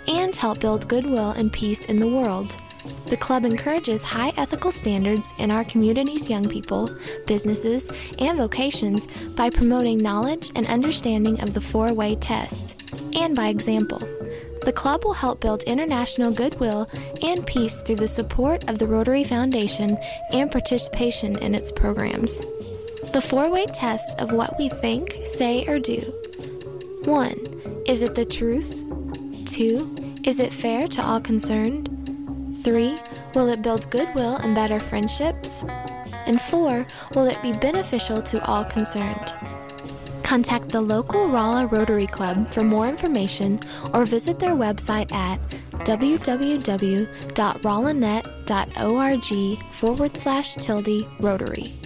and help build goodwill and peace in the world. The club encourages high ethical standards in our community's young people, businesses, and vocations by promoting knowledge and understanding of the four-way test, and by example. The club will help build international goodwill and peace through the support of the Rotary Foundation and participation in its programs. The four-way test of what we think, say, or do. 1. Is it the truth? 2. Is it fair to all concerned? 3. Will it build goodwill and better friendships? And 4. Will it be beneficial to all concerned? Contact the local Rolla Rotary Club for more information or visit their website at www.rollanet.org/Rotary.